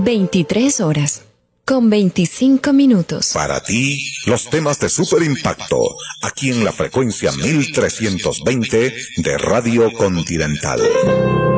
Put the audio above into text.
23 horas, con 25 minutos. Para ti, los temas de Super Impacto, aquí en la frecuencia 1320 de Radio Continental.